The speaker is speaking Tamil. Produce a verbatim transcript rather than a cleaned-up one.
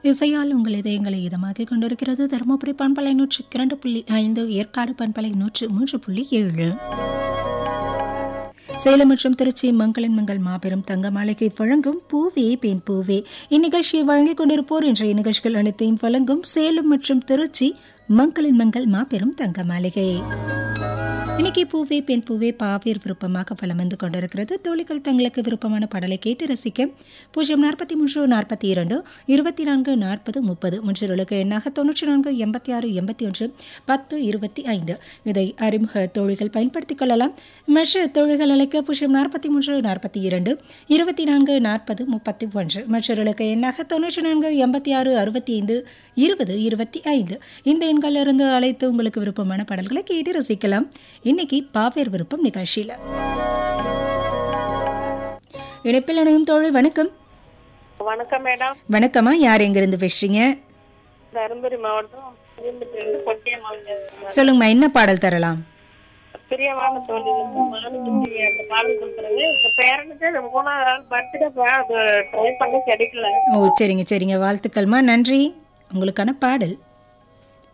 இசையால் உங்கள் இதயங்களை இதமாக்கிக் கொண்டிருக்கிறது தருமபுரி பண்பலை நூற்று இரண்டு புள்ளி ஐந்து, ஏற்காடு பண்பலை நூற்று மூன்று புள்ளி ஏழு. சேலம் மற்றும் திருச்சி மங்களன் மங்கள் மாபெரும் தங்க மாளிகை வழங்கும் பூவே பெண் பூவே. இந்நிகழ்ச்சியை வழங்கிக் கொண்டிருப்போர் இன்றைய நிகழ்ச்சிகள் அனைத்தையும் வழங்கும் சேலம் மற்றும் திருச்சி மங்களன் மங்கள் மாபெரும் தங்க மாளிகை. இன்னைக்கு பூவே பெண் பூவே பாவேர் விருப்பமாக பலம் வந்து கொண்டிருக்கிறது. தோழிகள் தங்களுக்கு விருப்பமான பாடலை கேட்டு ரசிக்க பூஜ்ஜியம் நாற்பத்தி மூன்று நாற்பத்தி இரண்டு இருபத்தி நான்கு நாற்பது முப்பது முன்றிலுக்கு எண்ணாக தொன்னூற்றி நான்கு எண்பத்தி ஆறு எண்பத்தி ஒன்று பத்து இருபத்தி ஐந்து. இதை அறிமுக தோழிகள் பயன்படுத்திக் கொள்ளலாம். மற்ற தோழிகள் அழைக்க பூஜ்ஜியம் நாற்பத்தி மூன்று நாற்பத்தி இரண்டு இருபத்தி நான்கு நாற்பது முப்பத்தி ஒன்று மற்றொருளுக்கு எண்ணாக தொன்னூற்றி நான்கு எண்பத்தி ஆறு அறுபத்தி ஐந்து இருபது இருபத்தி ஐந்து. இந்த எண்களிலிருந்து அழைத்து உங்களுக்கு விருப்பமான பாடல்களை கேட்டு ரசிக்கலாம். இன்னைக்கு பாவேர் விருப்பம் நிகழ்ச்சியில இணைப்பில் இணையும் தோழி வணக்கம். வணக்கம் மேடம். வணக்கமா, யார் எங்க இருந்து பேசுறீங்க? தருமபுரி மாவட்டம் சொல்லுங்கம்மா, என்ன பாடல் தரலாம்? பிரியமான தோழி அந்த பாடல் கொடுத்துருங்க. இந்த பேரனுக்கு மூணாவது நாள் பர்த்டே ட்ரை பண்ண கிடைக்கல. ஓ சரிங்க சரிங்க, வாழ்த்துக்கள்மா, நன்றி. உங்களுக்கான பாடல்